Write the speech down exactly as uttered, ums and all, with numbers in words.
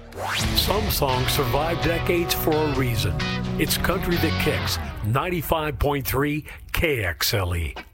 Some songs survive decades for a reason. It's Country That Kicks, ninety-five point three K X L E.